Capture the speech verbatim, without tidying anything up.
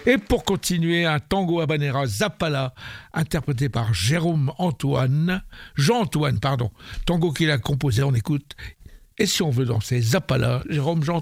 Et pour continuer, un tango habanera Zapala, interprété par Jérôme Antoine, Jean-Antoine, pardon, tango qu'il a composé, on écoute. Et si on veut danser Zapala, Jérôme Jean